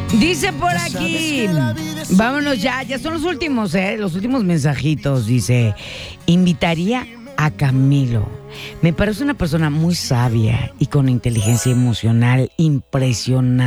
Dice por aquí, vámonos ya son los últimos mensajitos. Dice, invitaría a Camilo. Me parece una persona muy sabia y con inteligencia emocional impresionante.